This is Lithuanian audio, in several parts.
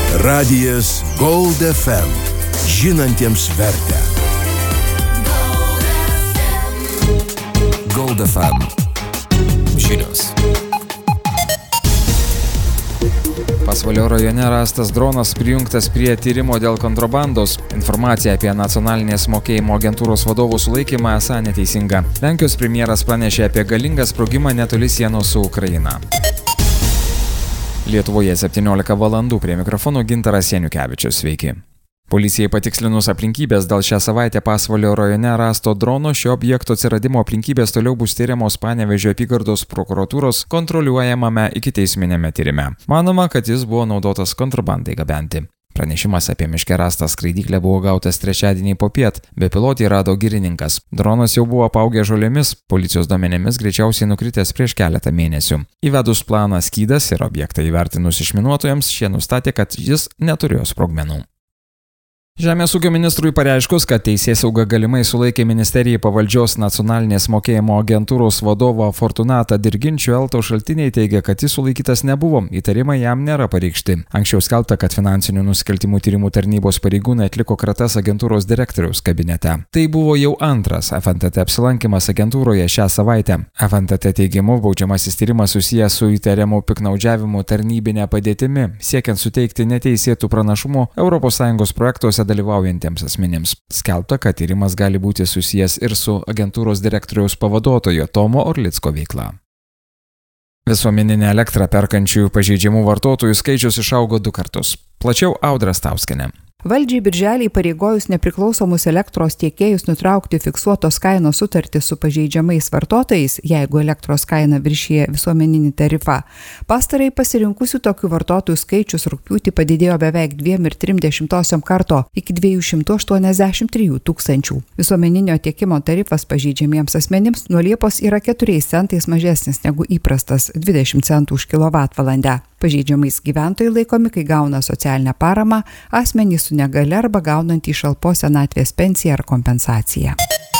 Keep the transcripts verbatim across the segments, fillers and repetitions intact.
Radijas Gold F M. Žinantiems vertę. Gold F M. Žinios. Pasvalio rajone rastas dronas prijungtas prie tyrimo dėl kontrabandos. Informacija apie nacionalinės mokėjimo agentūros vadovų sulaikymą esą neteisinga. Lenkijos premjeras pranešė apie galingą sprogimą netoli sienos su Ukraina. Lietuvoje septyniolika valandų, prie mikrofono Gintaras Janiukevičius. Sveiki. Policijai patikslinus aplinkybės dėl šią savaitę Pasvalio rajone rasto drono, šio objekto atsiradimo aplinkybės toliau bus tyriamos Panevėžio apygardos prokuratūros kontroliuojamame ikiteisminėme tyrime. Manoma, kad jis buvo naudotas kontrabandai gabenti. Pranešimas apie miške rastą skraidyklę buvo gautas trečiadienį popiet, bepilotį rado girininkas. Dronas jau buvo apaugęs žolėmis, policijos duomenimis greičiausiai nukritęs prieš keletą mėnesių. Įvedus planą skydas ir objektą įvertinus išminuotojams, šie nustatė, kad jis neturėjo sprogmenų. Žemės ūkio ministrui pareiškus, kad teisėsauga galimai sulaikė ministerijai pavaldžios nacionalinės mokėjimo agentūros vadovą Fortunatą Dirginčių, Elto šaltiniai teigia, kad jis sulaikytas nebuvo, įtarimai jam nėra pareikšti. Anksčiau skelbta, kad finansinių nusikaltimų tyrimų tarnybos pareigūnai atliko kratas agentūros direktoriaus kabinete. Tai buvo jau antras F N T T apsilankimas agentūroje šią savaitę. F N T T teigimu, baudžiamasis tyrimas susijęs su įtariamu piktnaudžiavimu tarnybinė padėtimi, siekiant suteikti neteisėtų pranašumų Europos Sąjungos projektuose dalyvaujantiems asmenims. Skelbta, kad tyrimas gali būti susijęs ir su agentūros direktoriaus pavaduotojo Tomo Orlicko veikla. Visuomeninę elektrą perkančiųjų pažeidžiamų vartotojų skaičius išaugo du kartus. Plačiau Audra Stauskienė. Valdžiai birželį įpareigojus nepriklausomus elektros tiekėjus nutraukti fiksuotos kainos sutartį su pažeidžiamais vartotojais, jeigu elektros kaina viršyje visuomeninį tarifą. Pastarai pasirinkusių tokių vartotojų skaičius rugpjūtį padidėjo beveik dviem ir trim dešimtosiom karto iki dviejų šimtų aštuoniasdešimt trijų tūkstančių. Visuomeninio tiekimo tarifas pažeidžiamiems asmenims nuo Liepos yra keturiais centais mažesnis negu įprastas dvidešimt centų už kilovatvalandę. Pažeidžiamais gyventojai laikomi, kai gauna socialinę paramą, asmenys su negalia arba gaunant šalpos senatvės pensiją ar kompensaciją.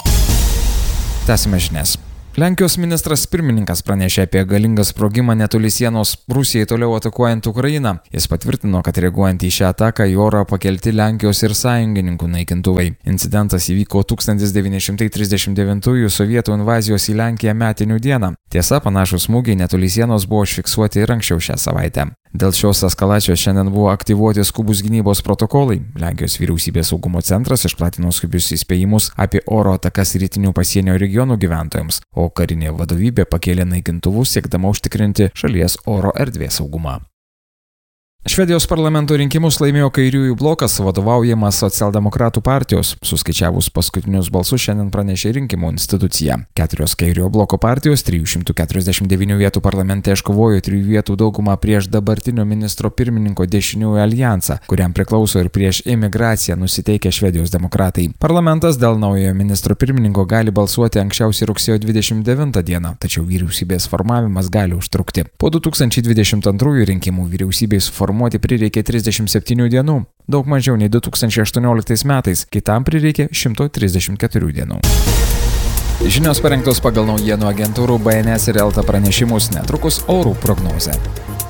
Tęsime žinias. Lenkijos ministras pirmininkas pranešė apie galingą sprogimą netoli sienos Rusijai toliau atakuojant Ukrainą. Jis patvirtino, kad reaguojant į šią ataką į orą pakelti Lenkijos ir sąjungininkų naikintuvai. Incidentas įvyko tūkstantis devyni šimtai trisdešimt devintųjų sovietų invazijos į Lenkiją metinių dieną. Tiesa, panašūs smūgiai netoli sienos buvo užfiksuoti ir anksčiau šią savaitę. Dėl šios eskalacijos šiandien buvo aktyvuoti skubus gynybos protokolai. Lenkijos vyriausybės saugumo centras išplatino skubius įspėjimus apie oro atakas rytinių pasienio regionų gyventojams, o karinė vadovybė pakėlė naikintuvus siekdama užtikrinti šalies oro erdvės saugumą. Švedijos parlamento rinkimus laimėjo kairiųjų blokas vadovaujamas socialdemokratų partijos. Suskaičiavus paskutinius balsus šiandien pranešė rinkimų institucija. Keturios kairiojo bloko partijos trijų šimtų keturiasdešimt devynių vietų parlamente iškovojo trijų vietų daugumą prieš dabartinio ministro pirmininko dešiniųjų aljansą, kuriam priklauso ir prieš imigraciją nusiteikę Švedijos demokratai. Parlamentas dėl naujojo ministro pirmininko gali balsuoti anksčiausiai rugsėjo dvidešimt devintą dieną, tačiau vyriausybės formavimas gali užtrukti. Po du tūkstančiai dvidešimt antrųjų rinkimų vyriausybei suformuoti prireikė trisdešimt septynių dienų, daug mažiau nei du tūkstančiai aštuonioliktais metais, kitam prireikė šimto trisdešimt keturių dienų. Žinios parengtos pagal naujienų agentūrų B N S ir Elta pranešimus, netrukus orų prognozė.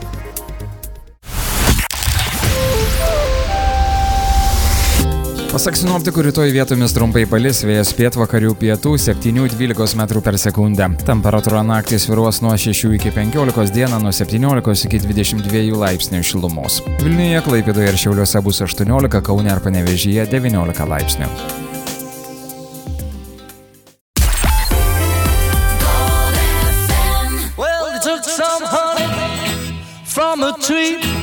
Pasak sinoptikų, rytoj vietomis trumpai palis, vėjas pietvakarių pietų septynių dvylikos metrų per sekundę. Temperatūra naktį svyruos nuo šešių iki penkiolikos, dieną nuo septyniolikos iki dvidešimt dviejų laipsnių šilumos. Vilniuje, Klaipėdoje ir Šiauliuose bus aštuoniolika, Kaune ir Panevėžyje devyniolika laipsnių. Well, they took some honey from a tree.